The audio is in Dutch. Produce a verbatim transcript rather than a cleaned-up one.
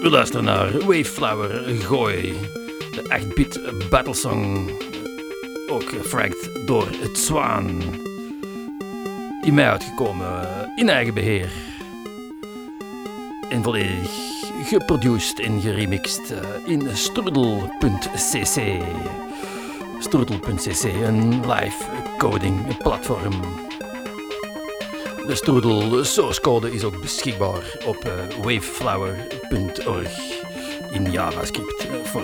We luisteren naar Waveflower Gooi, de acht-bit battlesong, ook gefragged door het Zwaan. In mei uitgekomen, in eigen beheer. En volledig geproduced en geremixed in strudel.cc. Strudel.cc, een live coding platform. De Strudel source code is ook beschikbaar op waveflower punt org in JavaScript. Voor